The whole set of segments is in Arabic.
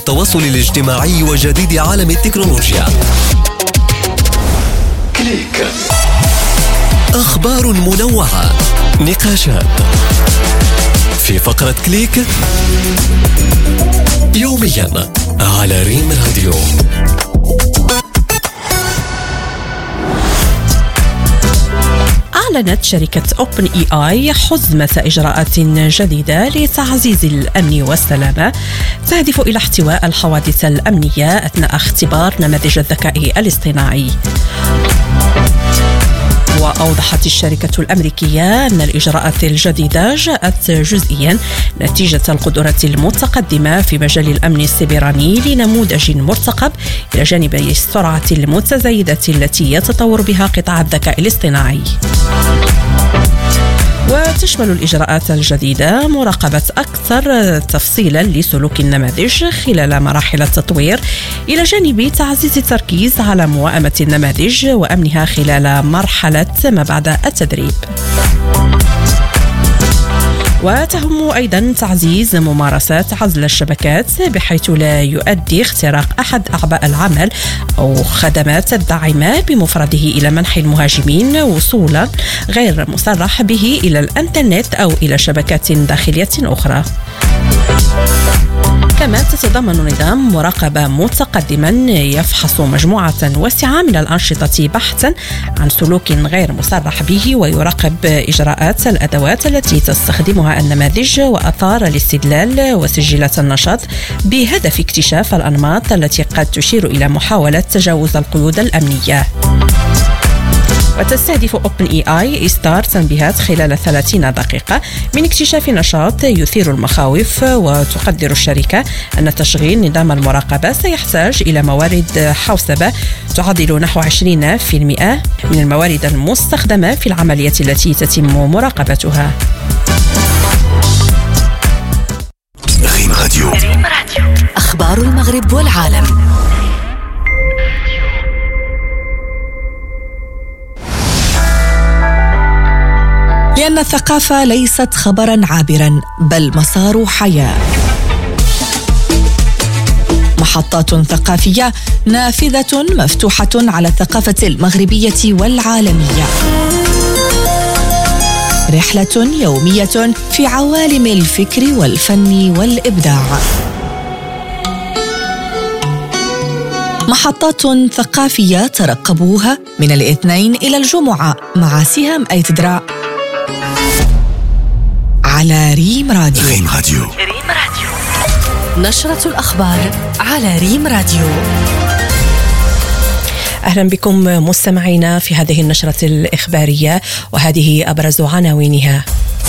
التواصل الاجتماعي وجديد عالم التكنولوجيا. كليك. أخبار منوعة، نقاشات في فقرة كليك يوميا على ريم راديو. أعلنت شركة OpenAI حزمة إجراءات جديدة لتعزيز الأمن والسلامة تهدف إلى احتواء الحوادث الأمنية أثناء اختبار نماذج الذكاء الاصطناعي. وأوضحت الشركة الأمريكية أن الإجراءات الجديدة جاءت جزئيا نتيجة القدرات المتقدمة في مجال الأمن السيبراني لنموذج مرتقب إلى جانب السرعة المتزايدة التي يتطور بها قطاع الذكاء الاصطناعي. وتشمل الإجراءات الجديدة مراقبة أكثر تفصيلا لسلوك النماذج خلال مراحل التطوير إلى جانب تعزيز التركيز على موائمة النماذج وأمنها خلال مرحلة ما بعد التدريب. وتهم أيضا تعزيز ممارسات عزل الشبكات بحيث لا يؤدي اختراق أحد أعباء العمل أو خدمات الداعمة بمفرده إلى منح المهاجمين وصولا غير مصرح به إلى الإنترنت أو إلى شبكات داخلية أخرى. كما تتضمن نظام مراقبة متقدما يفحص مجموعة واسعة من الأنشطة بحثا عن سلوك غير مصرح به ويراقب إجراءات الأدوات التي تستخدمها النماذج وآثار الاستدلال وسجلات النشاط بهدف اكتشاف الأنماط التي قد تشير إلى محاولة تجاوز القيود الأمنية. وتستهدف OpenAI إصدار تنبيهات خلال 30 دقيقة من اكتشاف نشاط يثير المخاوف. وتقدر الشركة أن تشغيل نظام المراقبة سيحتاج إلى موارد حوسبة تعادل نحو 20% من الموارد المستخدمة في العملية التي تتم مراقبتها. ريم راديو. أخبار المغرب والعالم. لأن الثقافة ليست خبراً عابراً بل مسار حياة. محطات ثقافية نافذة مفتوحة على الثقافة المغربية والعالمية. رحلة يومية في عوالم الفكر والفن والإبداع. محطات ثقافية ترقبوها من الاثنين إلى الجمعة مع سهام أيتدرا على ريم راديو. ريم راديو. نشرة الأخبار على ريم راديو. أهلا بكم مستمعينا في هذه النشرة الإخبارية، وهذه أبرز عناوينها.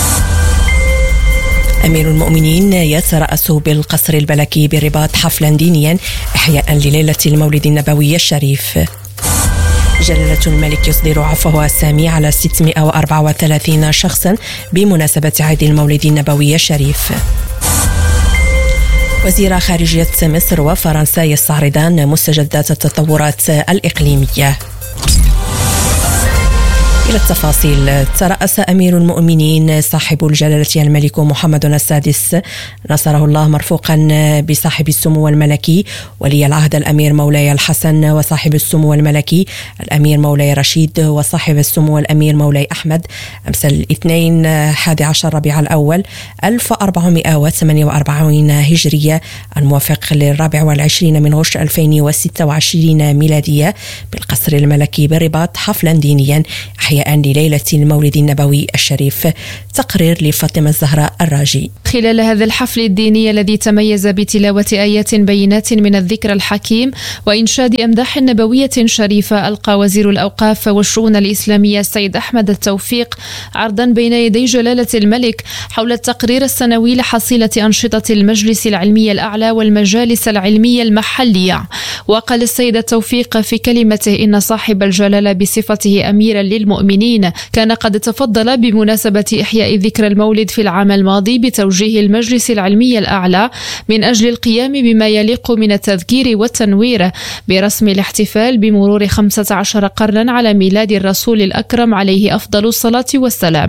أمير المؤمنين يترأس بالقصر الملكي بالرباط حفلا دينيا إحياء لليلة المولد النبوي الشريف. جلالة الملك يصدر عفوه السامي على 634 شخصا بمناسبة عيد المولد النبوي الشريف. وزير خارجية مصر وفرنسا يستعرضان مستجدات التطورات الإقليمية. إلى التفاصيل. ترأس أمير المؤمنين صاحب الجلالة الملك محمد السادس نصره الله مرفوقا بصاحب السمو الملكي ولي العهد الأمير مولاي الحسن وصاحب السمو الملكي الأمير مولاي رشيد وصاحب السمو الأمير مولاي أحمد أمس الاثنين 11 ربيع الأول 1448 هجرية الموافق 24 من غشت 2026 ميلادية بالقصر الملكي بالرباط حفلا دينيا إحياء لليلة المولد النبوي الشريف. تقرير لفاطمة الزهراء الراجي. خلال هذا الحفل الديني الذي تميز بتلاوة آيات بينات من الذكر الحكيم وإنشاد أمداح نبوية شريفة، ألقى وزير الأوقاف والشؤون الإسلامية السيد أحمد التوفيق عرضا بين يدي جلالة الملك حول التقرير السنوي لحصيلة أنشطة المجلس العلمي الأعلى والمجالس العلمية المحلية. وقال السيد التوفيق في كلمته إن صاحب الجلالة بصفته أميرا للمؤمنين كان قد تفضل بمناسبة إحياء ذكرى المولد في العام الماضي بتوجيه المجلس العلمي الأعلى من أجل القيام بما يليق من التذكير والتنوير برسم الاحتفال بمرور 15 قرنا على ميلاد الرسول الأكرم عليه أفضل الصلاة والسلام.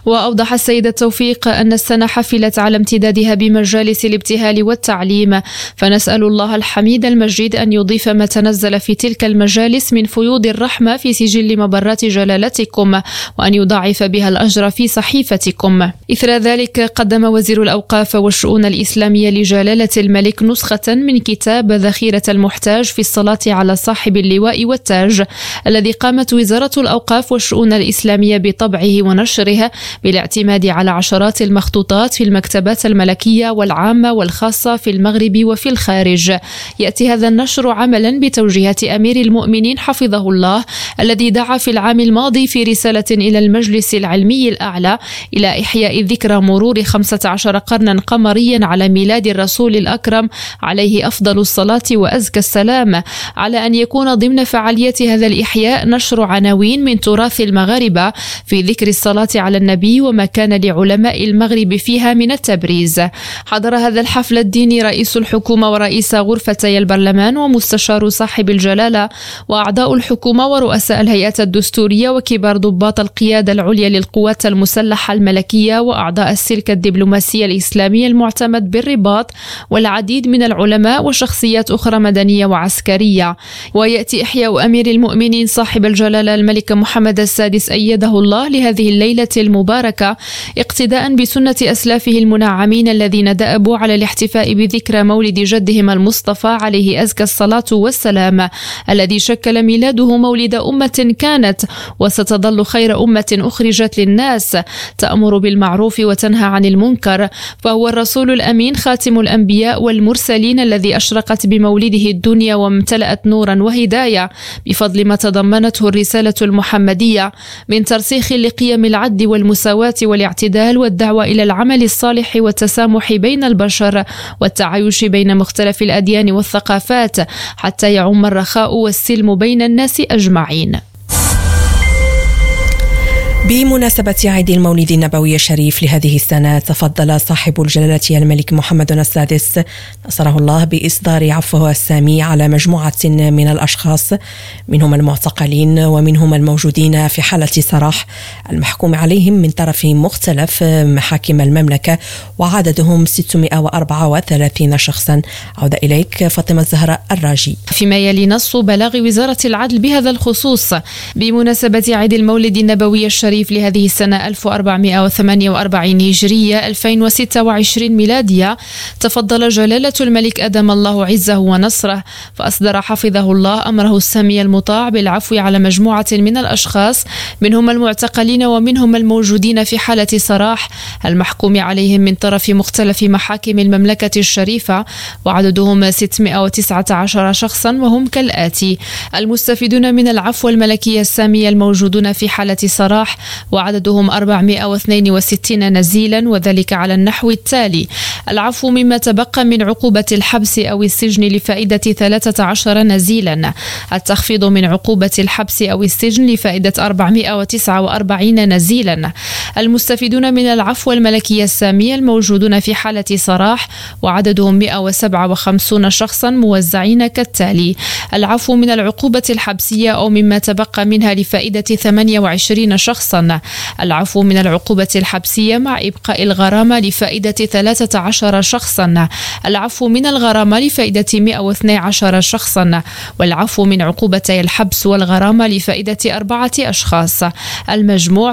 وأوضح السيدة توفيق أن السنة حفلت على امتدادها بمجالس الابتهال والتعليم، فنسأل الله الحميد المجيد أن يضيف ما تنزل في تلك المجالس من فيوض الرحمة في سجل مبرات جلالتكم، وأن يضاعف بها الأجر في صحيفتكم. إثر ذلك قدم وزير الأوقاف والشؤون الإسلامية لجلالة الملك نسخة من كتاب ذخيرة المحتاج في الصلاة على صاحب اللواء والتاج، الذي قامت وزارة الأوقاف والشؤون الإسلامية بطبعه ونشره بالاعتماد على عشرات المخطوطات في المكتبات الملكية والعامة والخاصة في المغرب وفي الخارج. يأتي هذا النشر عملا بتوجيهات أمير المؤمنين حفظه الله، الذي دعا في العام الماضي في رسالة إلى المجلس العلمي الأعلى إلى إحياء ذكرى مرور 15 قرنا قمريا على ميلاد الرسول الأكرم عليه أفضل الصلاة وأزكى السلام، على أن يكون ضمن فعالية هذا الإحياء نشر عناوين من تراث المغاربة في ذكر الصلاة على النبي وما كان لعلماء المغرب فيها من التبريز. حضر هذا الحفل الديني رئيس الحكومة ورئيس غرفتي البرلمان ومستشار صاحب الجلالة وأعضاء الحكومة ورؤساء الهيئات الدستورية وكبار ضباط القيادة العليا للقوات المسلحة الملكية وأعضاء السلك الدبلوماسي الإسلامي المعتمد بالرباط، والعديد من العلماء وشخصيات أخرى مدنية وعسكرية. ويأتي إحياء أمير المؤمنين صاحب الجلالة الملك محمد السادس أيده الله لهذه الليلة المباركة اقتداء بسنة أسلافه المنعمين الذين دأبوا على الاحتفاء بذكرى مولد جدهم المصطفى عليه أزكى الصلاة والسلام، الذي شكل ميلاده مولد أمة كانت وستظل خير أمة أخرجت للناس، تأمر بالمعروف وتنهى عن المنكر، فهو الرسول الأمين خاتم الأنبياء والمرسلين الذي أشرقت بمولده الدنيا وامتلأت نورا وهداية بفضل ما تضمنته الرسالة المحمدية من ترسيخ لقيم العدل والمساواة والاعتدال والدعوة إلى العمل الصالح والتسامح بين البشر والتعايش بين مختلف الأديان والثقافات حتى يعم الرخاء والسلم بين الناس أجمعين. بمناسبة عيد المولد النبوي الشريف لهذه السنة، تفضل صاحب الجلالة الملك محمد السادس نصره الله بإصدار عفوه السامي على مجموعة من الأشخاص، منهم المعتقلين ومنهم الموجودين في حالة سراح المحكوم عليهم من طرف مختلف محاكم المملكة، وعددهم 634 شخصا. عودة إليك فاطمة الزهراء الراجي. فيما يلي نص بلاغ وزارة العدل بهذا الخصوص بمناسبة عيد المولد النبوي الشريف لهذه السنة 1448 هجرية 2026 ميلادية، تفضل جلالة الملك أدام الله عزه ونصره فأصدر حفظه الله أمره السامي المطاع بالعفو على مجموعة من الأشخاص، منهم المعتقلين ومنهم الموجودين في حالة سراح المحكوم عليهم من طرف مختلف محاكم المملكة الشريفة، وعددهم 619 شخصا، وهم كالآتي: المستفيدون من العفو الملكي السامي الموجودون في حالة سراح وعددهم 462 نزيلا، وذلك على النحو التالي: العفو مما تبقى من عقوبة الحبس أو السجن لفائدة 13 نزيلا، التخفيض من عقوبة الحبس أو السجن لفائدة 449 نزيلا، المستفيدون من العفو الملكي السامي الموجودون في حالة سراح وعددهم 157 شخصا موزعين كالتالي: العفو من العقوبة الحبسية أو مما تبقى منها لفائدة 28 شخصا، العفو من العقوبة الحبسية مع إبقاء الغرامة لفائدة 13 شخصا، العفو من الغرامة لفائدة 112 شخصا، والعفو من عقوبتي الحبس والغرامة لفائدة 4 أشخاص، المجموع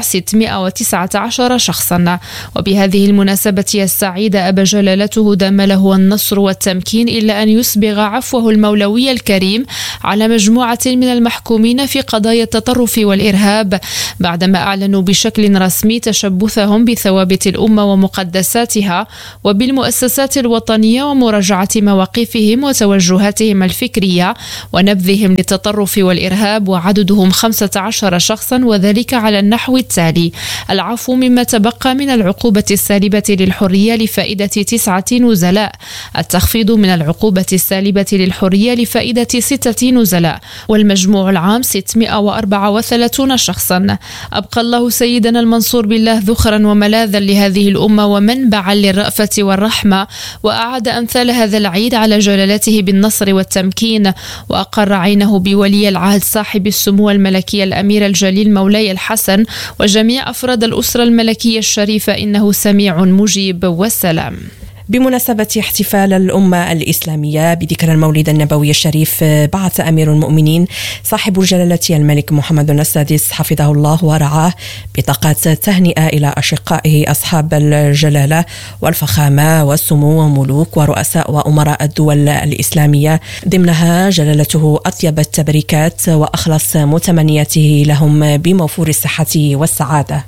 619 شخصا. وبهذه المناسبة السعيدة أبى جلالته دام له النصر والتمكين إلا أن يسبغ عفوه المولوي الكريم على مجموعة من المحكومين في قضايا التطرف والإرهاب، بعدما أعلنوا بشكل رسمي تشبثهم بثوابت الأمة ومقدساتها وبالمؤسسات الوطنية ومراجعة مواقفهم وتوجهاتهم الفكرية ونبذهم للتطرف والإرهاب، وعددهم 15 شخصا، وذلك على النحو التالي: العفو مما تبقى من العقوبة السالبة للحرية لفائدة 9 نزلاء، التخفيض من العقوبة السالبة للحرية لفائدة 6 نزلاء، والمجموع العام 634 شخصا. أبقى وأبقى الله سيدنا المنصور بالله ذخرا وملاذا لهذه الأمة ومنبعا للرأفة والرحمة، وأعاد أمثال هذا العيد على جلالته بالنصر والتمكين، وأقر عينه بولي العهد صاحب السمو الملكي الأمير الجليل مولاي الحسن وجميع أفراد الأسرة الملكية الشريفة، إنه سميع مجيب والسلام. بمناسبة احتفال الأمة الإسلامية بذكرى المولد النبوي الشريف، بعث أمير المؤمنين صاحب الجلالة الملك محمد السادس حفظه الله ورعاه بطاقات تهنئة إلى أشقائه أصحاب الجلالة والفخامة والسمو وملوك ورؤساء وأمراء الدول الإسلامية، ضمنها جلالته أطيب التبريكات وأخلص متمنياته لهم بموفور الصحة والسعادة.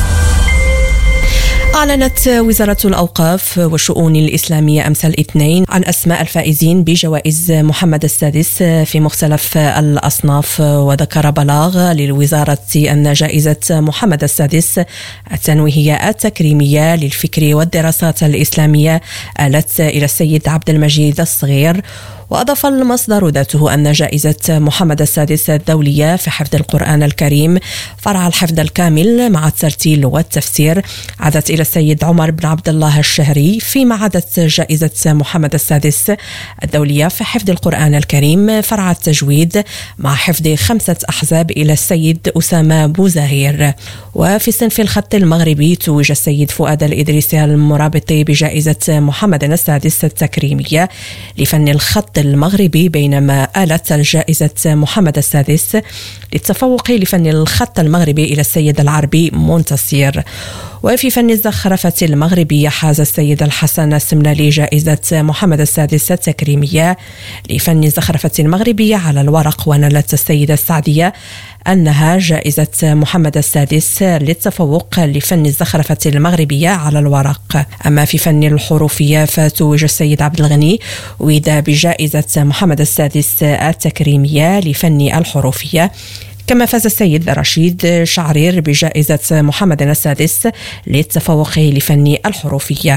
أعلنت وزارة الأوقاف والشؤون الإسلامية أمس الاثنين عن أسماء الفائزين بجوائز محمد السادس في مختلف الأصناف، وذكر بلاغ للوزارة أن جائزة محمد السادس التنويهية التكريمية للفكر والدراسات الإسلامية آلت إلى السيد عبد المجيد الصغير. وأضاف المصدر ذاته أن جائزة محمد السادس الدولية في حفظ القرآن الكريم فرع الحفظ الكامل مع الترتيل والتفسير عادت إلى السيد عمر بن عبد الله الشهري، فيما عادت جائزة محمد السادس الدولية في حفظ القرآن الكريم فرع التجويد مع حفظ 5 أحزاب إلى السيد أسامة بوزهير. وفي صنف الخط المغربي توج السيد فؤاد الإدريسي المرابطي بجائزة محمد السادس التكريمية لفن الخط المغربي، بينما آلت الجائزة محمد السادس للتفوق لفن الخط المغربي إلى السيد العربي منتصير. وفي فن الزخرفة المغربية حاز السيد الحسن السمنالي جائزة محمد السادس التكريمية لفن الزخرفة المغربية على الورق، ونالت السيدة السعدية أنها جائزة محمد السادس للتفوق لفن الزخرفة المغربية على الورق. أما في فن الحروفية فتوج السيد عبد الغني وإذا بجائزة محمد السادس التكريمية لفن الحروفية، كما فاز السيد رشيد شعرير بجائزة محمد السادس للتفوق لفن الحروفية.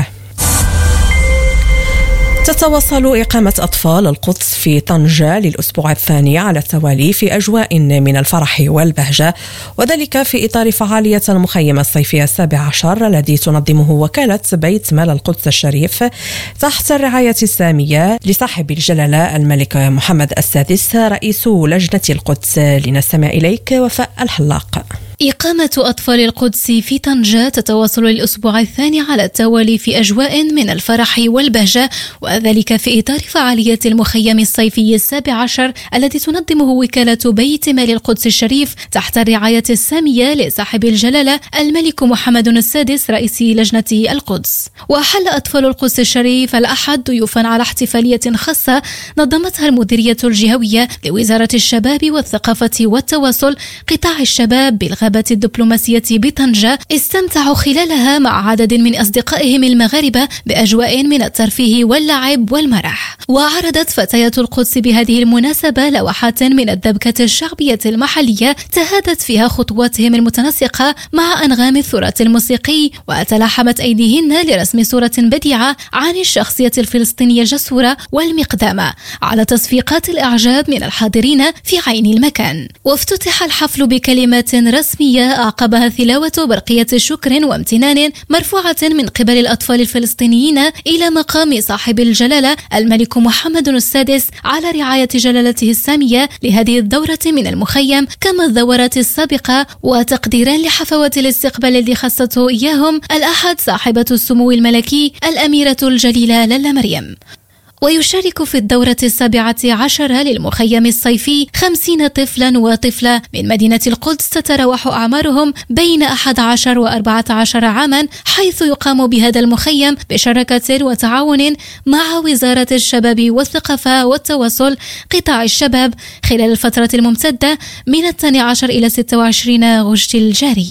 تتواصل إقامة أطفال القدس في طنجة للأسبوع الثاني على التوالي في أجواء من الفرح والبهجة، وذلك في إطار فعالية المخيم الصيفي 17 الذي تنظمه وكالة بيت مال القدس الشريف تحت الرعاية السامية لصاحب الجلالة الملك محمد السادس رئيس لجنة القدس. لنستمع إليك وفاء الحلاق. إقامة أطفال القدس في طنجة تتواصل الأسبوع الثاني على التوالي في أجواء من الفرح والبهجة، وذلك في إطار فعالية المخيم الصيفي 17 التي تنظمه وكالة بيت مال القدس الشريف تحت الرعاية السامية لصاحب الجلالة الملك محمد السادس رئيس لجنة القدس. وحل أطفال القدس الشريف الأحد ضيوفا على احتفالية خاصة نظمتها المديرية الجهوية لوزارة الشباب والثقافة والتواصل قطاع الشباب بالغابة الدبلوماسية بطنجة، استمتعوا خلالها مع عدد من أصدقائهم المغاربة بأجواء من الترفيه واللعب والمرح. وعرضت فتيات القدس بهذه المناسبة لوحات من الدبكة الشعبية المحلية تهادت فيها خطواتهم المتناسقة مع أنغام التراث الموسيقي، وتلاحمت أيديهن لرسم صورة بديعة عن الشخصية الفلسطينية الجسورة والمقدامة على تصفيقات الإعجاب من الحاضرين في عين المكان. وافتتح الحفل بكلمات رسمية أعقبها تلاوة برقية شكر وامتنان مرفوعة من قبل الأطفال الفلسطينيين إلى مقام صاحب الجلالة الملك محمد السادس على رعاية جلالته السامية لهذه الدورة من المخيم، كما الدورات السابقة، وتقديرا لحفوات الاستقبال الذي خصته إياهم الأحد صاحبة السمو الملكي الأميرة الجليلة لالا مريم. ويشارك في الدورة 17 للمخيم الصيفي 50 طفلا وطفلة من مدينة القدس تتراوح أعمارهم بين 11 و14 عاما، حيث يقام بهذا المخيم بشراكة وتعاون مع وزارة الشباب والثقافة والتواصل قطاع الشباب خلال الفترة الممتدة من 12 إلى 26 غشت الجاري.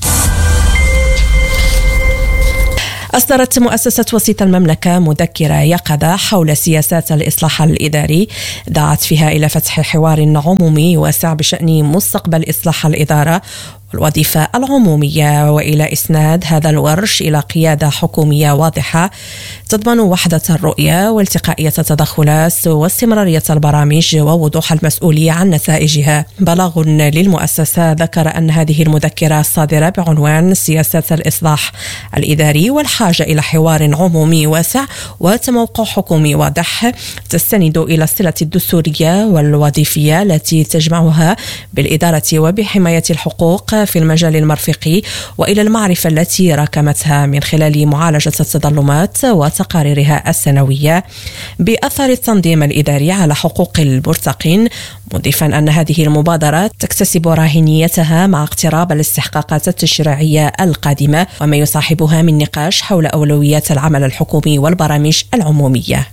أصدرت مؤسسة وسيط المملكة مذكرة يقظة حول سياسات الإصلاح الإداري دعت فيها إلى فتح حوار عمومي واسع بشأن مستقبل إصلاح الإدارة والوظيفة العمومية، وإلى إسناد هذا الورش إلى قيادة حكومية واضحة تضمن وحدة الرؤية والتقائية التدخلات واستمرارية البرامج ووضوح المسؤولية عن نتائجها. بلاغ للمؤسسة ذكر أن هذه المذكرة الصادرة بعنوان سياسات الإصلاح الإداري والحاجة إلى حوار عمومي واسع وتموقع حكومي واضح تستند إلى الصلة الدستورية والوظيفية التي تجمعها بالإدارة وبحماية الحقوق في المجال المرفقي، وإلى المعرفة التي راكمتها من خلال معالجة التظلمات وتقاريرها السنوية بأثر التنظيم الإداري على حقوق المرتقين، مضيفا أن هذه المبادرة تكتسب راهنيتها مع اقتراب الاستحقاقات التشريعية القادمة وما يصاحبها من نقاش حول أولويات العمل الحكومي والبرامج العمومية.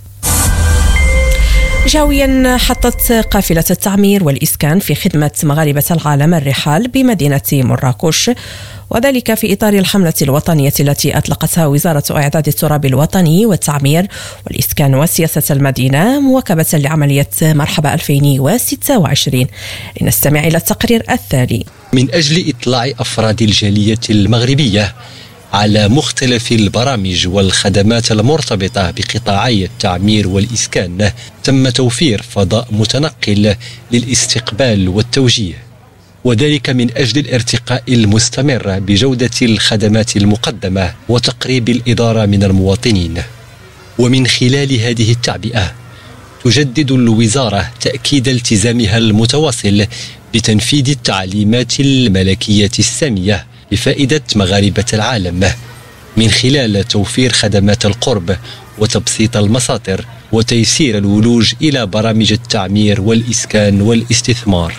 جاويا حطت قافلة التعمير والإسكان في خدمة مغاربة العالم الرحال بمدينة مراكش، وذلك في إطار الحملة الوطنية التي أطلقتها وزارة إعداد التراب الوطني والتعمير والإسكان وسياسة المدينة مواكبة لعملية مرحبا 2026. لنستمع إلى التقرير التالي. من أجل إطلاع أفراد الجالية المغربية على مختلف البرامج والخدمات المرتبطة بقطاعي التعمير والإسكان، تم توفير فضاء متنقل للاستقبال والتوجيه، وذلك من أجل الارتقاء المستمر بجودة الخدمات المقدمة وتقريب الإدارة من المواطنين. ومن خلال هذه التعبئة تجدد الوزارة تأكيد التزامها المتواصل بتنفيذ التعليمات الملكية السامية لفائدة مغاربة العالم من خلال توفير خدمات القرب وتبسيط المساطر وتيسير الولوج إلى برامج التعمير والإسكان والاستثمار.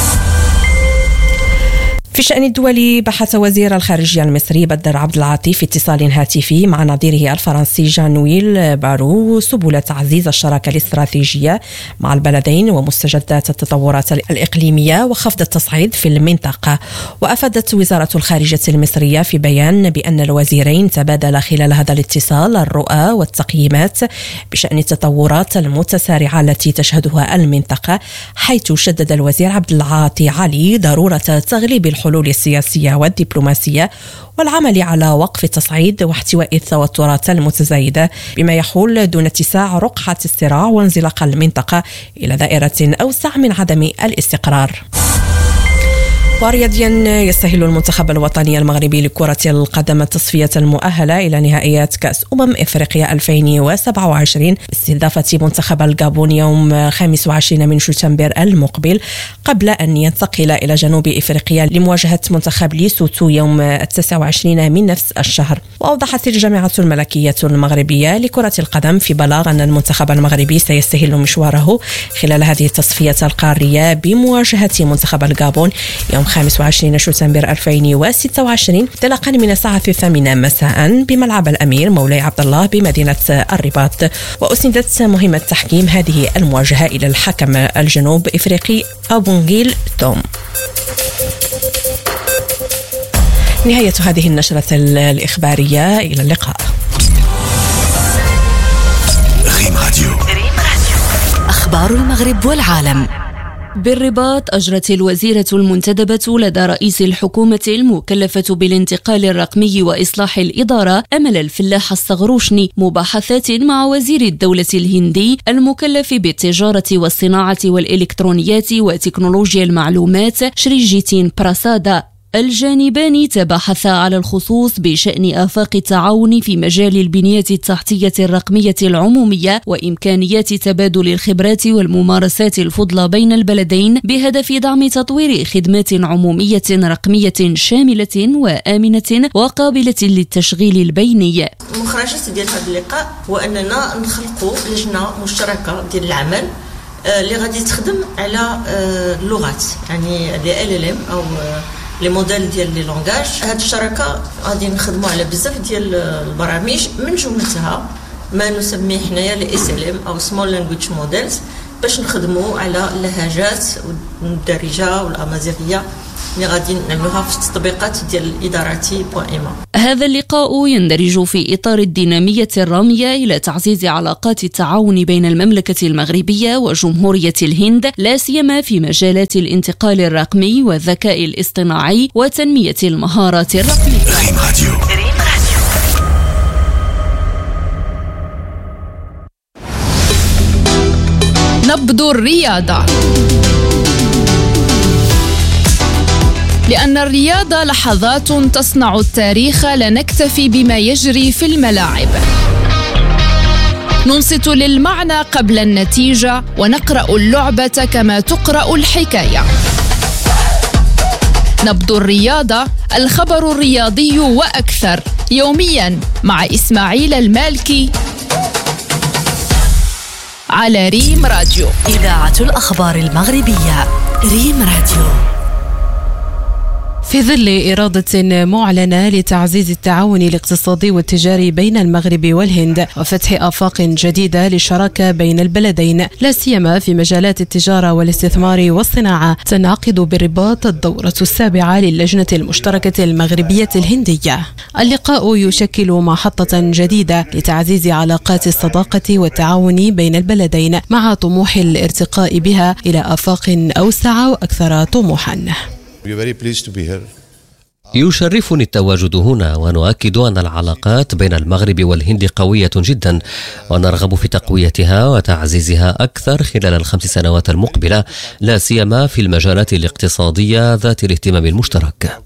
في الشأن الدولي، بحث وزير الخارجية المصري بدر عبد العاطي في اتصال هاتفي مع نظيره الفرنسي جان-نويل بارو سبل تعزيز الشراكة الاستراتيجية مع البلدين ومستجدات التطورات الإقليمية وخفض التصعيد في المنطقة. وأفادت وزارة الخارجية المصرية في بيان بأن الوزيرين تبادلا خلال هذا الاتصال الرؤى والتقييمات بشأن التطورات المتسارعة التي تشهدها المنطقة، حيث شدد الوزير عبد العاطي علي ضرورة تغليب الحلول السياسية والدبلوماسية والعمل على وقف التصعيد واحتواء التوترات المتزايدة بما يحول دون اتساع رقعة الصراع وانزلاق المنطقة إلى دائرة أوسع من عدم الاستقرار. ورياضيا، يستهل المنتخب الوطني المغربي لكرة القدم التصفية المؤهلة إلى نهائيات كأس إفريقيا 2027 باستضافة منتخب الغابون يوم 25 من شتنبر المقبل، قبل أن ينتقل إلى جنوب إفريقيا لمواجهة منتخب ليسوتو يوم 29 من نفس الشهر. وأوضحت الجامعة الملكية المغربية لكرة القدم في بلاغ أن المنتخب المغربي سيستهل مشواره خلال هذه التصفية القارية بمواجهة منتخب الغابون يوم 25 شتنبر 2026 انطلاقا من الساعة 8 مساء بملعب الأمير مولاي عبد الله بمدينة الرباط. وأسندت مهمة تحكيم هذه المواجهة إلى الحكم الجنوب إفريقي أبونغيل توم. نهاية هذه النشرة الإخبارية، إلى اللقاء. ريم راديو، أخبار المغرب والعالم. بالرباط، أجرت الوزيرة المنتدبة لدى رئيس الحكومة المكلفة بالانتقال الرقمي وإصلاح الإدارة أمل الفلاح الصغروشني مباحثات مع وزير الدولة الهندي المكلف بالتجارة والصناعة والإلكترونيات وتكنولوجيا المعلومات شريجيتين براسادا. الجانبان تباحثا على الخصوص بشأن آفاق التعاون في مجال البنية التحتية الرقمية العمومية وإمكانيات تبادل الخبرات والممارسات الفضلى بين البلدين بهدف دعم تطوير خدمات عمومية رقمية شاملة وآمنة وقابلة للتشغيل البيني. مخرجات ديال هذا اللقاء هو أننا نخلقوا لجنة مشتركة ديال العمل اللي غادي تخدم على اللغات، يعني لي LLM أو لي موديل ديال لي لونغاج. هاد الشراكه غادي نخدموا على بزاف ديال البرامج، من جملتها ما نسميه حنايا لي SLM او سمول لانجويج موديلز، باش نخدموا على اللهجات الدارجه والامازيغيه اللي غادي نعملوها في التطبيقات ديال إدارتي.إما. هذا اللقاء يندرج في إطار الدينامية الرامية إلى تعزيز علاقات التعاون بين المملكة المغربية وجمهورية الهند، لا سيما في مجالات الانتقال الرقمي والذكاء الاصطناعي وتنمية المهارات الرقمية. ريم راديو. نبض الرياضة، لأن الرياضة لحظات تصنع التاريخ، لا نكتفي بما يجري في الملاعب. ننصت للمعنى قبل النتيجة، ونقرأ اللعبة كما تقرأ الحكاية. نبض الرياضة، الخبر الرياضي وأكثر، يومياً مع إسماعيل المالكي على ريم راديو. إذاعة الأخبار المغربية، ريم راديو. في ظل إرادة معلنة لتعزيز التعاون الاقتصادي والتجاري بين المغرب والهند وفتح آفاق جديدة للشراكة بين البلدين، لا سيما في مجالات التجارة والاستثمار والصناعة، تنعقد بالرباط الدورة السابعة للجنة المشتركة المغربية الهندية. اللقاء يشكل محطة جديدة لتعزيز علاقات الصداقة والتعاون بين البلدين، مع طموح الارتقاء بها إلى آفاق أوسع وأكثر طموحا. يشرفني التواجد هنا، ونؤكد أن العلاقات بين المغرب والهند قوية جدا، ونرغب في تقويتها وتعزيزها أكثر خلال ال5 سنوات المقبلة، لا سيما في المجالات الاقتصادية ذات الاهتمام المشترك.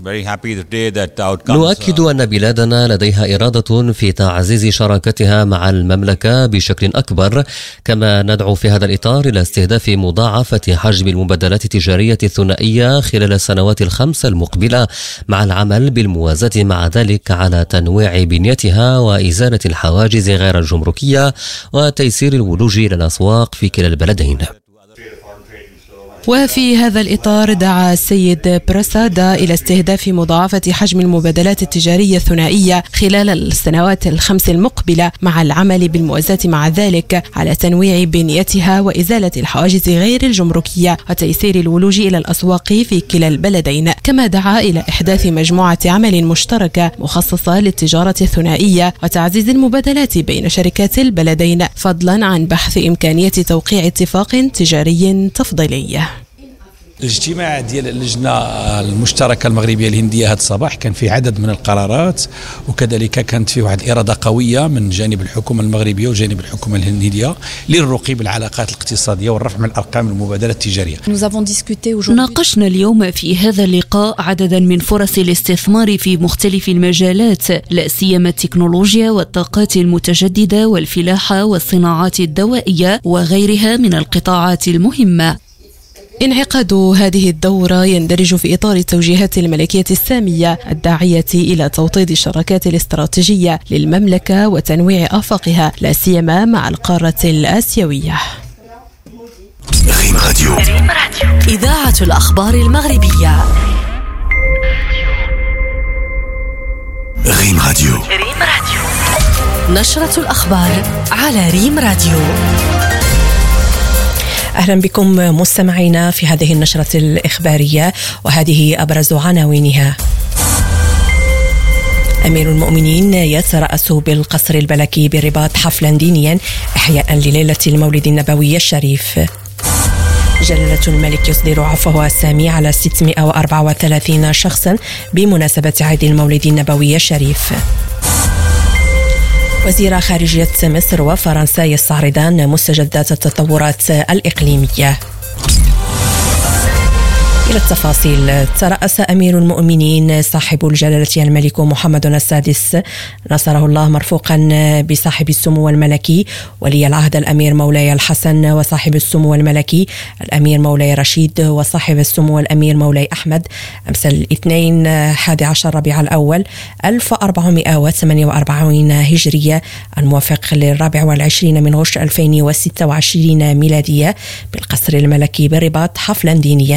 نؤكد أن بلادنا لديها إرادة في تعزيز شراكتها مع المملكة بشكل أكبر، كما ندعو في هذا الإطار إلى استهداف مضاعفة حجم المبادلات التجارية الثنائية خلال السنوات ال5 المقبلة، مع العمل بالموازاة مع ذلك على تنويع بنيتها وإزالة الحواجز غير الجمركية وتيسير الولوج إلى الأسواق في كلا البلدين. وفي هذا الإطار دعا السيد برسادا إلى استهداف مضاعفة حجم المبادلات التجارية الثنائية خلال السنوات ال5 المقبلة، مع العمل بالموازاة مع ذلك على تنويع بنيتها وإزالة الحواجز غير الجمركية وتيسير الولوج إلى الأسواق في كلا البلدين. كما دعا إلى إحداث مجموعة عمل مشتركة مخصصة للتجارة الثنائية وتعزيز المبادلات بين شركات البلدين، فضلا عن بحث إمكانية توقيع اتفاق تجاري تفضيلي. الاجتماع ديال اللجنة المشتركة المغربية الهندية هذا الصباح كان فيه عدد من القرارات، وكذلك كانت فيه واحد الإرادة قوية من جانب الحكومة المغربية وجانب الحكومة الهندية للرقي بالعلاقات الاقتصادية والرفع من أرقام المبادلة التجارية. ناقشنا اليوم في هذا اللقاء عددا من فرص الاستثمار في مختلف المجالات، لا سيما التكنولوجيا والطاقات المتجددة والفلاحة والصناعات الدوائية وغيرها من القطاعات المهمة. انعقاد هذه الدورة يندرج في إطار التوجيهات الملكية السامية الداعية إلى توطيد الشراكات الاستراتيجية للمملكة وتنويع آفاقها، لا سيما مع القارة الآسيوية. ريم راديو. إذاعة الأخبار المغربية. ريم راديو. نشرة الأخبار على ريم راديو. أهلا بكم مستمعينا في هذه النشرة الإخبارية، وهذه أبرز عناوينها. أمير المؤمنين يترأس بالقصر الملكي بالرباط حفلا دينيا إحياء لليلة المولد النبوي الشريف. جلالة الملك يصدر عفوه السامي على 634 شخصا بمناسبة عيد المولد النبوي الشريف. وزير خارجية مصر وفرنسا يستعرضان مستجدات التطورات الإقليمية. إلى التفاصيل. ترأس أمير المؤمنين صاحب الجلالة الملك محمد السادس نصره الله مرفوقا بصاحب السمو الملكي ولي العهد الأمير مولاي الحسن وصاحب السمو الملكي الأمير مولاي رشيد وصاحب السمو الأمير مولاي أحمد أمس الاثنين 11 ربيع الأول 1448 هجرية الموافق 24 من غش 2026 ميلادية بالقصر الملكي بالرباط حفلا دينيا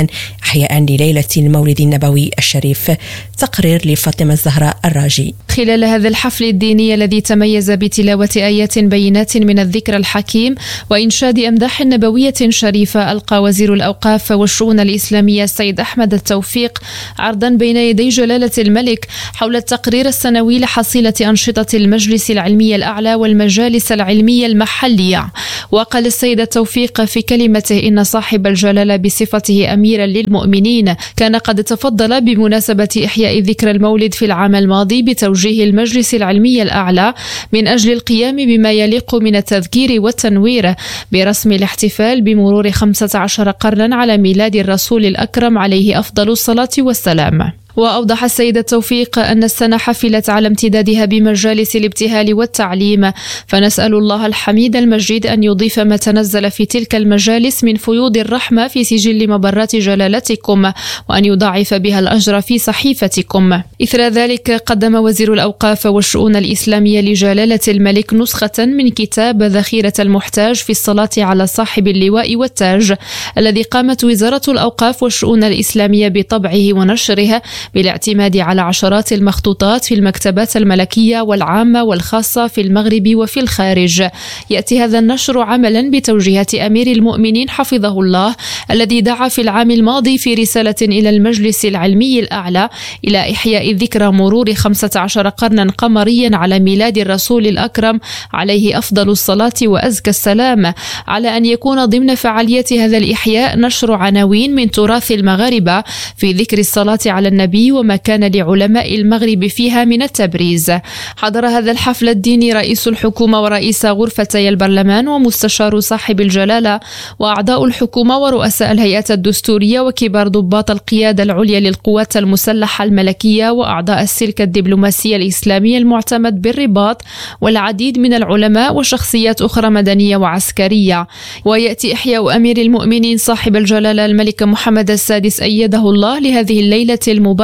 إحياء لليلة المولد النبوي الشريف. تقرير لفاطمة الزهراء الراجي. خلال هذا الحفل الديني الذي تميز بتلاوة آيات بينات من الذكر الحكيم وإنشاد أمداح نبوية شريفة، ألقى وزير الأوقاف والشؤون الإسلامية السيد أحمد التوفيق عرضا بين يدي جلالة الملك حول التقرير السنوي لحصيلة أنشطة المجلس العلمي الأعلى والمجالس العلمية المحلية. وقال السيد التوفيق في كلمته إن صاحب الجلالة بصفته أميرا للمؤمنين كان قد تفضل بمناسبة إحياء ذكرى المولد في العام الماضي بتوجيه المجلس العلمي الأعلى من أجل القيام بما يليق من التذكير والتنوير برسم الاحتفال بمرور 15 قرنا على ميلاد الرسول الأكرم عليه أفضل الصلاة والسلام. وأوضح السيد التوفيق أن السنة حفلت على امتدادها بمجالس الابتهال والتعليم، فنسأل الله الحميد المجيد أن يضيف ما تنزل في تلك المجالس من فيوض الرحمة في سجل مبرات جلالتكم، وأن يضاعف بها الأجر في صحيفتكم. إثر ذلك قدم وزير الأوقاف والشؤون الإسلامية لجلالة الملك نسخة من كتاب ذخيرة المحتاج في الصلاة على صاحب اللواء والتاج، الذي قامت وزارة الأوقاف والشؤون الإسلامية بطبعه ونشره بالاعتماد على عشرات المخطوطات في المكتبات الملكية والعامة والخاصة في المغرب وفي الخارج. يأتي هذا النشر عملا بتوجيهات أمير المؤمنين حفظه الله، الذي دعا في العام الماضي في رسالة إلى المجلس العلمي الأعلى إلى إحياء ذكرى مرور 15 قرنا قمريا على ميلاد الرسول الأكرم عليه أفضل الصلاة وأزكى السلام، على أن يكون ضمن فعاليات هذا الإحياء نشر عناوين من تراث المغاربة في ذكر الصلاة على النبي وما كان لعلماء المغرب فيها من التبريز. حضر هذا الحفل الديني رئيس الحكومة ورئيس غرفتي البرلمان ومستشار صاحب الجلالة وأعضاء الحكومة ورؤساء الهيئات الدستورية وكبار ضباط القيادة العليا للقوات المسلحة الملكية وأعضاء السلك الدبلوماسي الإسلامي المعتمد بالرباط، والعديد من العلماء وشخصيات أخرى مدنية وعسكرية. ويأتي إحياء أمير المؤمنين صاحب الجلالة الملك محمد السادس أيده الله لهذه الليلة المباركة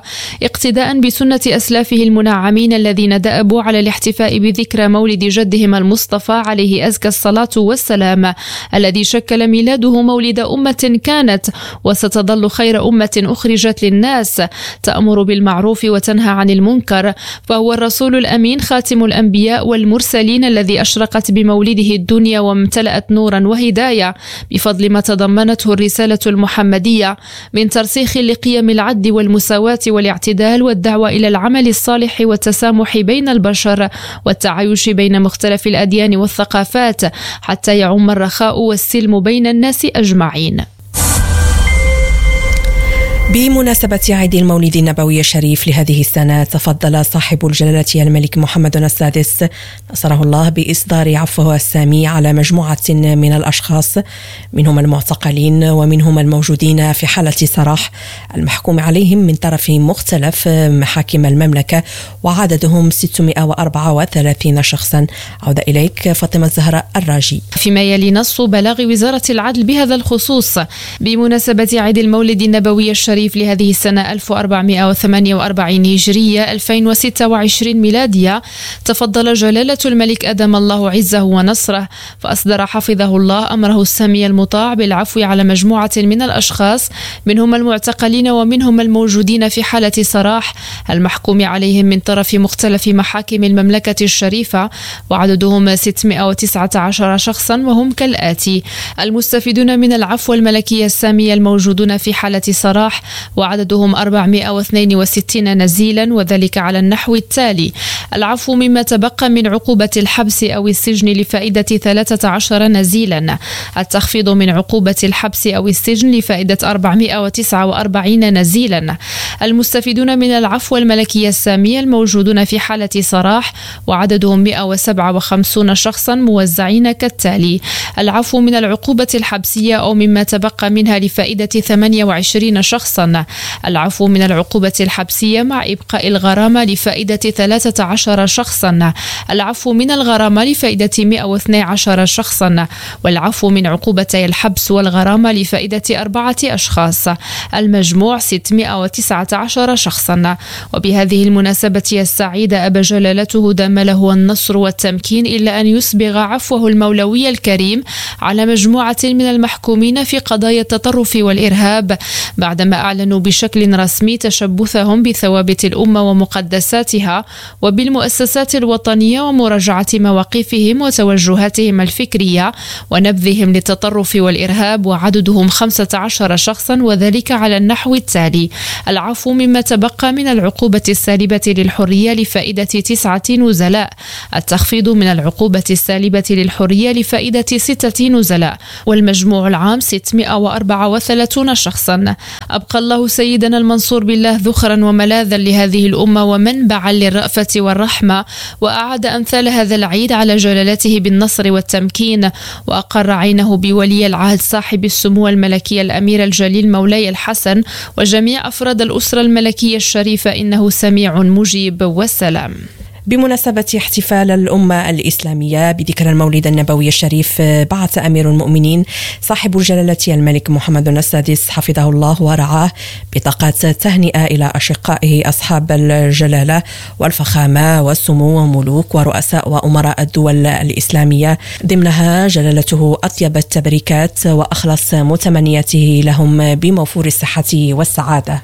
اقتداء بسنة أسلافه المنعمين الذين دأبوا على الاحتفاء بذكرى مولد جدهم المصطفى عليه أزكى الصلاة والسلام، الذي شكل ميلاده مولد أمة كانت وستظل خير أمة أخرجت للناس تأمر بالمعروف وتنهى عن المنكر، فهو الرسول الأمين خاتم الأنبياء والمرسلين الذي أشرقت بمولده الدنيا وامتلأت نورا وهداية بفضل ما تضمنته الرسالة المحمدية من ترسيخ لقيم العدل والمساواة والاعتدال والدعوة إلى العمل الصالح والتسامح بين البشر والتعايش بين مختلف الأديان والثقافات حتى يعم الرخاء والسلم بين الناس أجمعين. بمناسبة عيد المولد النبوي الشريف لهذه السنة، تفضل صاحب الجلالة الملك محمد السادس نصره الله بإصدار عفوه السامي على مجموعة من الأشخاص، منهم المعتقلين ومنهم الموجودين في حالة سراح المحكوم عليهم من طرف مختلف محاكم المملكة، وعددهم 634 شخصا. عودة إليك فاطمة الزهراء الراجي. فيما يلي نص بلاغ وزارة العدل بهذا الخصوص بمناسبة عيد المولد النبوي الشريف لهذه السنة 1448 هجرية 2026 ميلادية، تفضل جلالة الملك أدم الله عزه ونصره فأصدر حفظه الله أمره السامي المطاع بالعفو على مجموعة من الأشخاص، منهم المعتقلين ومنهم الموجودين في حالة سراح المحكوم عليهم من طرف مختلف محاكم المملكة الشريفة، وعددهم 619 شخصا، وهم كالآتي: المستفيدون من العفو الملكي السامي الموجودون في حالة سراح وعددهم 462 نزيلا، وذلك على النحو التالي: العفو مما تبقى من عقوبة الحبس أو السجن لفائدة 13 نزيلا، التخفيض من عقوبة الحبس أو السجن لفائدة 449 نزيلا، المستفيدون من العفو الملكي السامي الموجودون في حالة سراح وعددهم 157 شخصا موزعين كالتالي: العفو من العقوبة الحبسية أو مما تبقى منها لفائدة 28 شخصا شخصا. العفو من العقوبة الحبسية مع إبقاء الغرامة لفائدة 13 شخصا. العفو من الغرامة لفائدة 112 شخصا. والعفو من عقوبتي الحبس والغرامة لفائدة 4 أشخاص. المجموع 619 شخصا. وبهذه المناسبة السعيدة أبى جلالته دام له النصر والتمكين إلا أن يسبغ عفوه المولوي الكريم على مجموعة من المحكومين في قضايا التطرف والإرهاب بعدما أعلنوا بشكل رسمي تشبثهم بثوابت الأمة ومقدساتها وبالمؤسسات الوطنية ومراجعة مواقفهم وتوجهاتهم الفكرية ونبذهم للتطرف والإرهاب، وعددهم 15 شخصا، وذلك على النحو التالي: العفو مما تبقى من العقوبة السالبة للحرية لفائدة 9 نزلاء، التخفيض من العقوبة السالبة للحرية لفائدة 6 نزلاء، والمجموع العام 634 شخصا. أبقى الله سيدنا المنصور بالله ذخرا وملاذا لهذه الأمة ومنبعا للرأفة والرحمة، وأعاد أمثال هذا العيد على جلالته بالنصر والتمكين، وأقر عينه بولي العهد صاحب السمو الملكي الأمير الجليل مولاي الحسن وجميع أفراد الأسرة الملكية الشريفة، إنه سميع مجيب. والسلام. بمناسبة احتفال الأمة الإسلامية بذكرى المولد النبوي الشريف، بعث أمير المؤمنين صاحب الجلالة الملك محمد السادس حفظه الله ورعاه بطاقات تهنئة إلى أشقائه أصحاب الجلالة والفخامة والسمو وملوك ورؤساء وأمراء الدول الإسلامية. ضمنها جلالته أطيب التبريكات وأخلص متمنياته لهم بموفور الصحة والسعادة.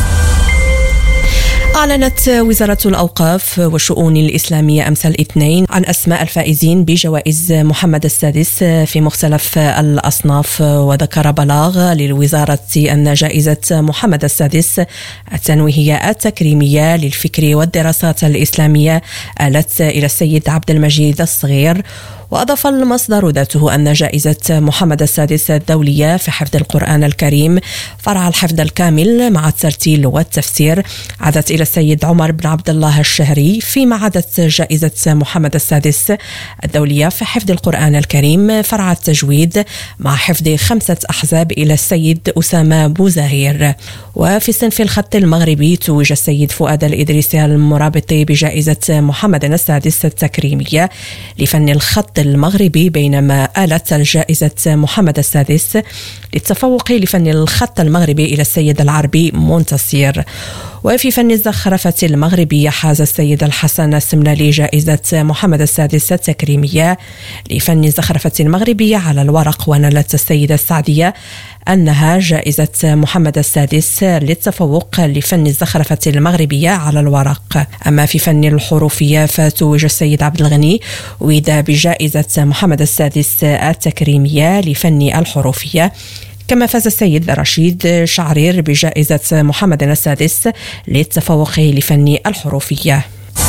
أعلنت وزارة الأوقاف والشؤون الإسلامية أمس الاثنين عن أسماء الفائزين بجوائز محمد السادس في مختلف الأصناف، وذكر بلاغ للوزارة أن جائزة محمد السادس التنويهية التكريمية للفكر والدراسات الإسلامية آلت إلى السيد عبد المجيد الصغير. وأضاف المصدر ذاته أن جائزة محمد السادس الدولية في حفظ القرآن الكريم فرع الحفظ الكامل مع الترتيل والتفسير عادت إلى السيد عمر بن عبد الله الشهري، فيما عادت جائزة محمد السادس الدولية في حفظ القرآن الكريم فرع التجويد مع حفظ 5 أحزاب إلى السيد أسامة بوزهير. وفي صنف الخط المغربي توج السيد فؤاد الإدريسي المرابطي بجائزة محمد السادس التكريمية لفن الخط المغربي، بينما آلت الجائزة محمد السادس للتفوق لفن الخط المغربي إلى السيد العربي منتصير. وفي فن الزخرفة المغربية حاز السيد الحسن السملالي جائزة محمد السادس التكريمية لفن الزخرفة المغربية على الورق، ونالت السيدة السعدية أنها جائزة محمد السادس للتفوق لفن الزخرفة المغربية على الورق. أما في فن الحروفية فتوج السيد عبد الغني ويدا بجائزة محمد السادس التكريمية لفن الحروفية، كما فاز السيد رشيد شعرير بجائزة محمد السادس للتفوق لفن الحروفية.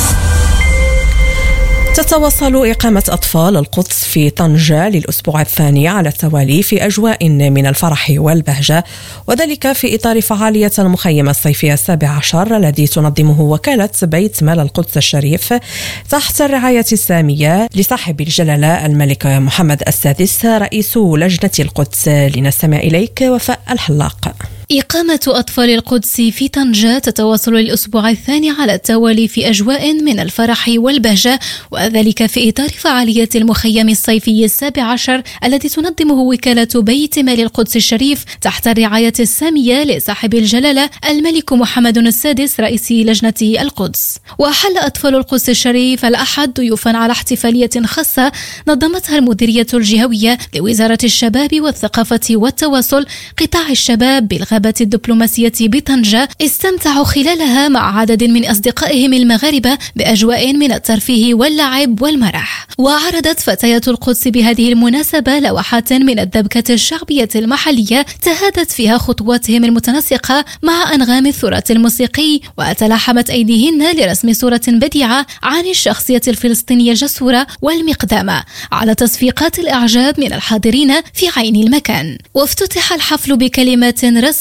تتواصل إقامة أطفال القدس في طنجة للأسبوع الثاني على التوالي في أجواء من الفرح والبهجة، وذلك في إطار فعالية المخيم الصيفي 17 الذي تنظمه وكالة بيت مال القدس الشريف تحت الرعاية السامية لصاحب الجلالة الملك محمد السادس رئيس لجنة القدس. لنستمع إليك وفاء الحلاق. إقامة أطفال القدس في طنجة تتواصل الأسبوع الثاني على التوالي في أجواء من الفرح والبهجة، وذلك في إطار فعالية المخيم الصيفي 17 الذي تنظمه وكالة بيت مال القدس الشريف تحت الرعاية السامية لصاحب الجلالة الملك محمد السادس رئيس لجنة القدس. وحل أطفال القدس الشريف الأحد ضيوفا على احتفالية خاصة نظمتها المديرية الجهوية لوزارة الشباب والثقافة والتواصل قطاع الشباب بالغابة الدبلوماسية بطنجة، استمتعوا خلالها مع عدد من أصدقائهم المغاربة بأجواء من الترفيه واللعب والمرح. وعرضت فتيات القدس بهذه المناسبة لوحات من الدبكة الشعبية المحلية تهادت فيها خطواتهم المتناسقة مع أنغام التراث الموسيقي، وتلاحمت أيديهن لرسم صورة بديعة عن الشخصية الفلسطينية الجسورة والمقدامة على تصفيقات الإعجاب من الحاضرين في عين المكان. وافتتح الحفل بكلمات رسمية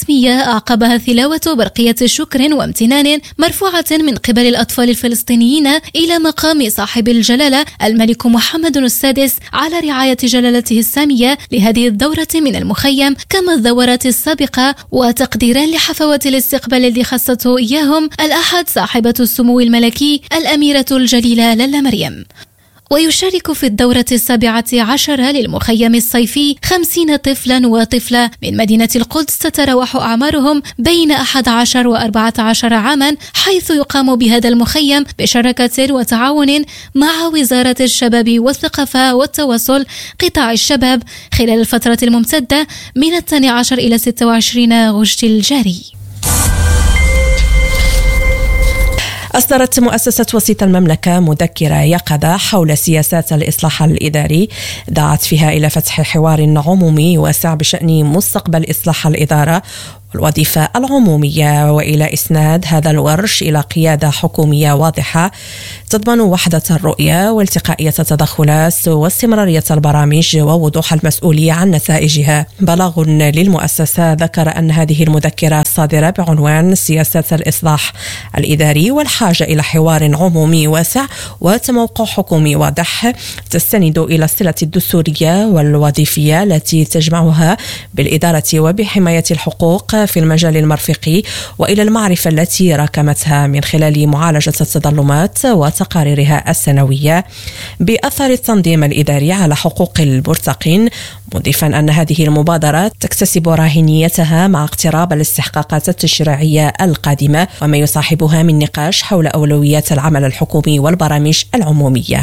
رسمية أعقبها تلاوة برقية شكر وامتنان مرفوعة من قبل الأطفال الفلسطينيين إلى مقام صاحب الجلالة الملك محمد السادس على رعاية جلالته السامية لهذه الدورة من المخيم كما الدورات السابقة، وتقديرا لحفوة الاستقبال الذي خصته إياهم الأحد صاحبة السمو الملكي الأميرة الجليلة لالا مريم. ويشارك في الدورة 17 للمخيم الصيفي 50 طفلا وطفلة من مدينة القدس تتراوح أعمارهم بين 11 و14 عاما، حيث يقام بهذا المخيم بشراكة وتعاون مع وزارة الشباب والثقافة والتواصل قطاع الشباب خلال الفترة الممتدة من 12 إلى 26 غشت الجاري. أصدرت مؤسسة وسيط المملكة مذكرة يقظة حول سياسات الإصلاح الإداري، دعت فيها إلى فتح حوار عمومي واسع بشأن مستقبل إصلاح الإدارة والوظيفة العمومية، وإلى إسناد هذا الورش إلى قيادة حكومية واضحة تضمن وحدة الرؤية والتقائية التدخلات واستمرارية البرامج ووضوح المسؤولية عن نتائجها. بلاغ للمؤسسة ذكر أن هذه المذكرة الصادرة بعنوان سياسات الإصلاح الإداري والحاجة إلى حوار عمومي واسع وتموقع حكومي واضح تستند إلى الصلة الدستورية والوظيفية التي تجمعها بالإدارة وبحماية الحقوق في المجال المرفقي، وإلى المعرفة التي راكمتها من خلال معالجة التظلمات وتقاريرها السنوية بأثر التنظيم الإداري على حقوق المرتقين، مضيفا أن هذه المبادرة تكتسب راهنيتها مع اقتراب الاستحقاقات التشريعية القادمة وما يصاحبها من نقاش حول أولويات العمل الحكومي والبرامج العمومية.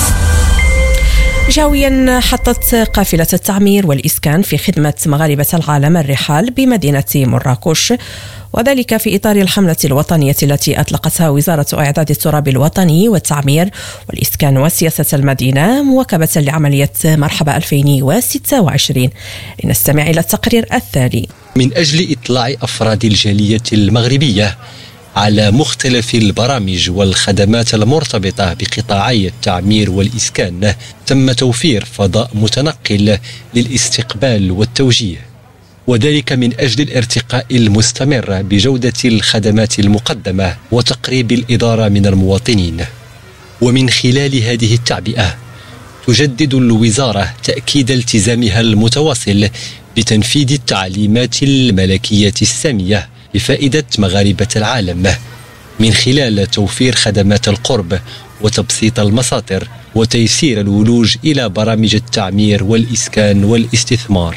جاويا حطت قافلة التعمير والإسكان في خدمة مغاربة العالم الرحال بمدينة مراكش، وذلك في إطار الحملة الوطنية التي أطلقتها وزارة إعداد التراب الوطني والتعمير والإسكان وسياسة المدينة مواكبة لعملية مرحبا 2026. لنستمع إلى التقرير التالي. من أجل إطلاع أفراد الجالية المغربية على مختلف البرامج والخدمات المرتبطة بقطاعي التعمير والإسكان، تم توفير فضاء متنقل للاستقبال والتوجيه، وذلك من أجل الارتقاء المستمر بجودة الخدمات المقدمة وتقريب الإدارة من المواطنين. ومن خلال هذه التعبئة تجدد الوزارة تأكيد التزامها المتواصل بتنفيذ التعليمات الملكية السامية لفائدة مغاربة العالم من خلال توفير خدمات القرب وتبسيط المساطر وتيسير الولوج إلى برامج التعمير والإسكان والاستثمار.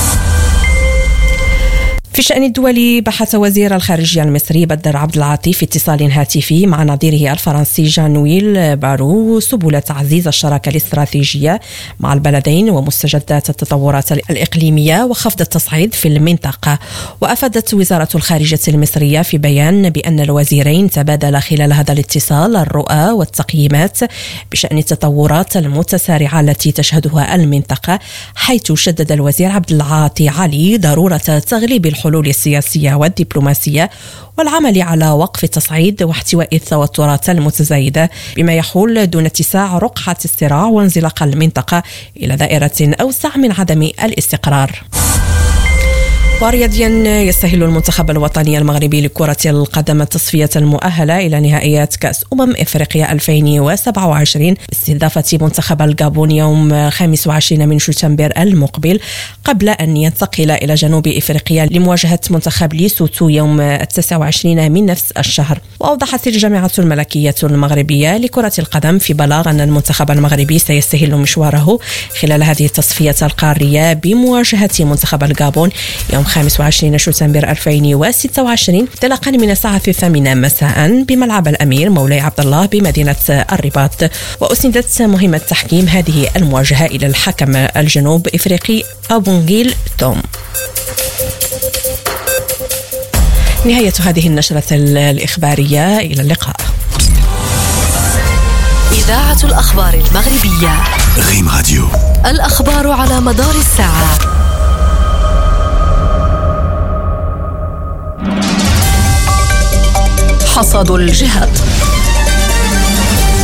في شأن الدولي، بحث وزير الخارجية المصري بدر عبد العاطي في اتصال هاتفي مع نظيره الفرنسي جان-نويل بارو سبل تعزيز الشراكة الاستراتيجية مع البلدين ومستجدات التطورات الإقليمية وخفض التصعيد في المنطقة. وأفادت وزارة الخارجية المصرية في بيان بأن الوزيرين تبادلا خلال هذا الاتصال الرؤى والتقييمات بشأن التطورات المتسارعة التي تشهدها المنطقة، حيث شدد الوزير عبد العاطي علي ضرورة تغليب الحلول السياسية والدبلوماسية والعمل على وقف التصعيد واحتواء التوترات المتزايدة بما يحول دون اتساع رقعة الصراع وانزلاق المنطقة إلى دائرة أوسع من عدم الاستقرار. ورياضيا، يستهل المنتخب الوطني المغربي لكرة القدم التصفية المؤهلة إلى نهائيات كأس إفريقيا 2027 باستضافة منتخب الغابون يوم 25 من شتنبر المقبل، قبل أن ينتقل إلى جنوب إفريقيا لمواجهة منتخب ليسوتو يوم 29 من نفس الشهر. وأوضحت الجامعة الملكية المغربية لكرة القدم في بلاغ أن المنتخب المغربي سيستهل مشواره خلال هذه التصفية القارية بمواجهة منتخب الغابون يوم 25 شتنبر 2026 انطلاقا من الساعة 8 مساء بملعب الأمير مولاي عبد الله بمدينة الرباط. وأسندت مهمة تحكيم هذه المواجهة إلى الحكم الجنوب إفريقي أبونغيل توم. نهاية هذه النشرة الإخبارية، إلى اللقاء. إذاعة الأخبار المغربية ريم راديو، الأخبار على مدار الساعة. حصاد الجهات،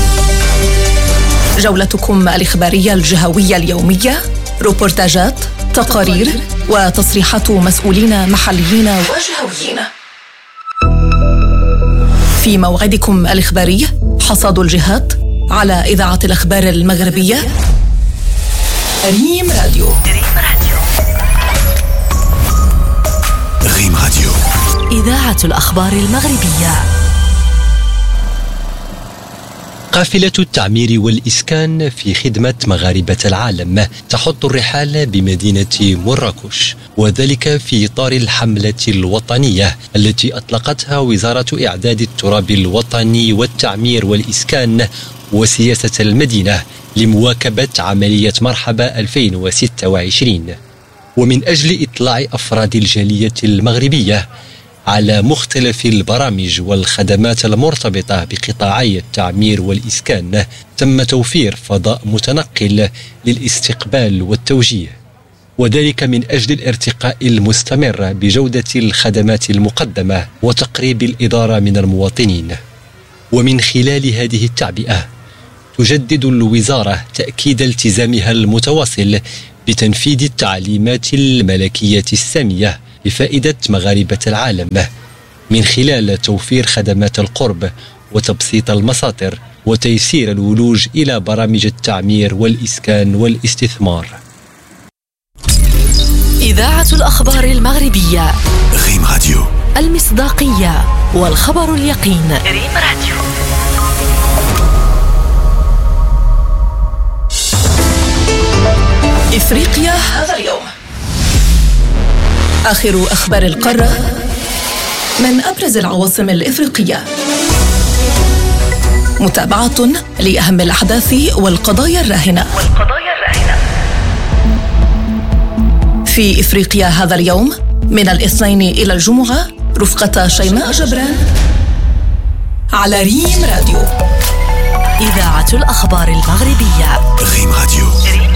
جولتكم الإخبارية الجهوية اليومية، روبورتاجات، تقارير وتصريحات مسؤولين محليين وجهويين. في موعدكم الإخباري حصاد الجهات على إذاعة الأخبار المغربية ريم راديو. ريم راديو إذاعة الأخبار المغربية. قافلة التعمير والإسكان في خدمة مغاربة العالم تحط الرحال بمدينة مراكش، وذلك في إطار الحملة الوطنية التي أطلقتها وزارة إعداد التراب الوطني والتعمير والإسكان وسياسة المدينة لمواكبة عملية مرحبا 2026، ومن أجل إطلاع أفراد الجالية المغربية على مختلف البرامج والخدمات المرتبطة بقطاعي التعمير والإسكان، تم توفير فضاء متنقل للاستقبال والتوجيه، وذلك من أجل الارتقاء المستمر بجودة الخدمات المقدمة وتقريب الإدارة من المواطنين. ومن خلال هذه التعبئة تجدد الوزارة تأكيد التزامها المتواصل بتنفيذ التعليمات الملكية السامية لفائدة مغاربة العالم، من خلال توفير خدمات القرب وتبسيط المساطر وتيسير الولوج إلى برامج التعمير والإسكان والاستثمار. إذاعة الأخبار المغربية ريم راديو، المصداقية والخبر اليقين. ريم راديو. إفريقيا هذا اليوم. آخر أخبار القارة من أبرز العواصم الإفريقية. متابعة لأهم الأحداث والقضايا الراهنة. في إفريقيا هذا اليوم من الاثنين إلى الجمعة رفقة شيماء جبران على ريم راديو. إذاعة الأخبار المغربية. ريم راديو.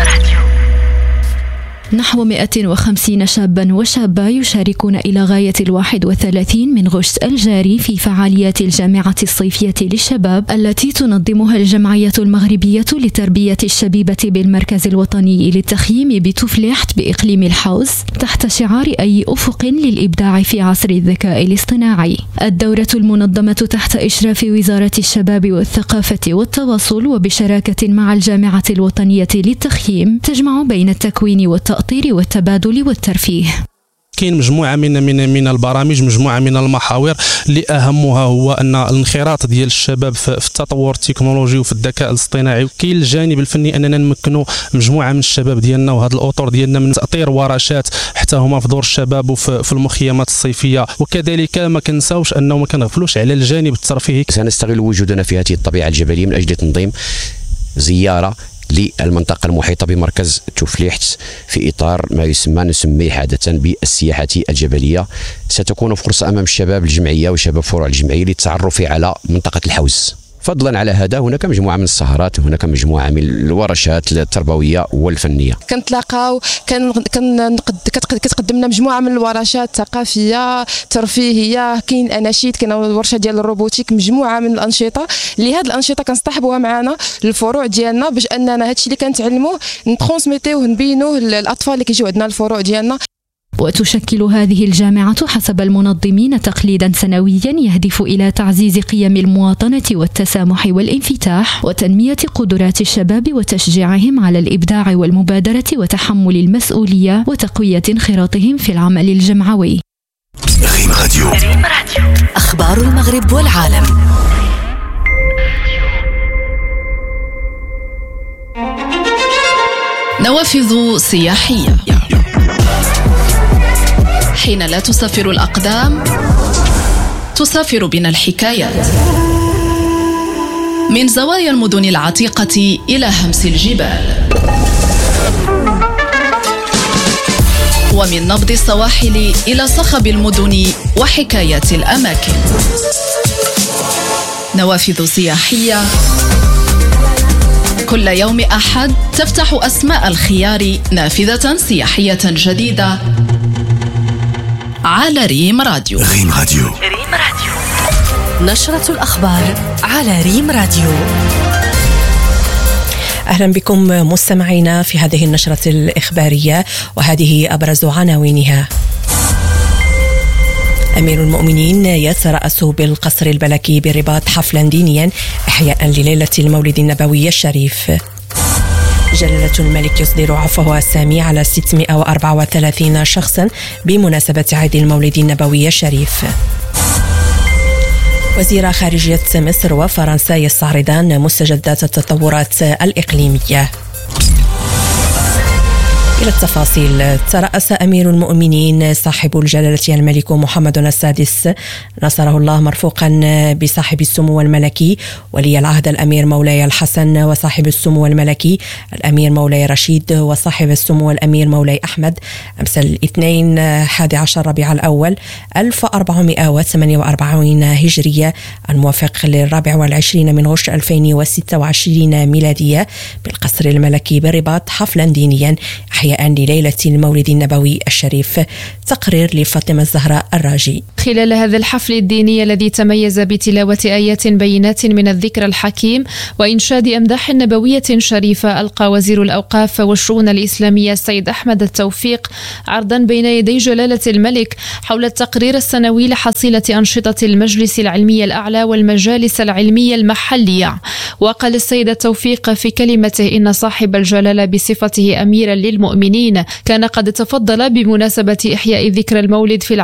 نحو 150 شابا وشابة يشاركون إلى غاية 31 من غشت الجاري في فعاليات الجامعة الصيفية للشباب التي تنظمها الجمعية المغربية لتربية الشبيبة بالمركز الوطني للتخييم بتفليحت بإقليم الحوز تحت شعار أي أفق للإبداع في عصر الذكاء الاصطناعي. الدورة المنظمة تحت إشراف وزارة الشباب والثقافة والتواصل وبشراكة مع الجامعة الوطنية للتخييم تجمع بين التكوين والتأطير والتبادل والترفيه. كاين مجموعه من البرامج، مجموعه من المحاور اللي اهمها هو ان الانخراط ديال الشباب في التطور التكنولوجي وفي الذكاء الاصطناعي. كاين الجانب الفني اننا نمكنوا مجموعه من الشباب ديالنا وهذه الاطر ديالنا من تاطير ورشات حتى هما في دور الشباب وفي المخيمات الصيفيه. وكذلك ما كنساوش انه ما كنغفلوش على الجانب الترفيهي. سنستغل وجودنا في هذه الطبيعه الجبليه من اجل تنظيم زياره للمنطقة المحيطة بمركز تفليحت في إطار ما نسميه عادة بالسياحة الجبلية. ستكون فرصة أمام الشباب الجمعية وشباب فروع الجمعية للتعرف على منطقة الحوز. فضلا على هذا هناك مجموعة من السهرات وهناك مجموعة من الورشات التربوية والفنية. كنتلاقاو كتقدمنا مجموعة من الورشات ثقافية ترفيهية، كاين أناشيد، كاين ورشة ديال الروبوتيك، مجموعة من الأنشطة اللي هاد الأنشطة كنصطحبوها معنا للفروع ديالنا باش أننا هادشي اللي كنتعلموه نترونسميتيوه نبينوه للأطفال اللي كيجيو عندنا الفروع ديالنا. وتشكل هذه الجامعة حسب المنظمين تقليدا سنويا يهدف إلى تعزيز قيم المواطنة والتسامح والانفتاح وتنمية قدرات الشباب وتشجيعهم على الإبداع والمبادرة وتحمل المسؤولية وتقوية انخراطهم في العمل الجمعوي. ريم راديو. أخبار المغرب والعالم. نوافذ سياحية. حين لا تسافر الأقدام تسافر بنا الحكايات، من زوايا المدن العتيقة إلى همس الجبال، ومن نبض السواحل إلى صخب المدن وحكايات الأماكن. نوافذ سياحية كل يوم أحد تفتح أسماء الخيار نافذة سياحية جديدة على ريم راديو. ريم راديو. نشرة الأخبار على ريم راديو. أهلا بكم مستمعينا في هذه النشرة الإخبارية، وهذه أبرز عناوينها. أمير المؤمنين يترأس بالقصر الملكي بالرباط حفلا دينيا إحياء لليلة المولد النبوي الشريف. جلالة الملك يصدر عفوه السامي على 634 شخصا بمناسبة عيد المولد النبوي الشريف. وزير خارجية مصر وفرنسا يستعرضان مستجدات التطورات الإقليمية. إلى التفاصيل. ترأس أمير المؤمنين صاحب الجلالة الملك محمد السادس نصره الله مرفوقا بصاحب السمو الملكي ولي العهد الأمير مولاي الحسن وصاحب السمو الملكي الأمير مولاي رشيد وصاحب السمو الأمير مولاي أحمد أمس الاثنين 11 ربيع الأول 1448 هجرية الموافق 24 من غشت 2026 ميلادية بالقصر الملكي بالرباط حفلا دينيا إحياء لليلة المولد النبوي الشريف. تقرير لفاطمة الزهراء الراجي. خلال هذا الحفل الديني الذي تميز بتلاوة آيات بينات من الذكر الحكيم وإنشاد أمداح نبوية شريفة، ألقى وزير الأوقاف والشؤون الإسلامية السيد أحمد التوفيق عرضا بين يدي جلالة الملك حول التقرير السنوي لحصيلة أنشطة المجلس العلمي الأعلى والمجالس العلمية المحلية. وقال السيد التوفيق في كلمته إن صاحب الجلالة بصفته أميرا للمؤمنين كان قد تفضل بمناسبة إحياء ذكرى المولد في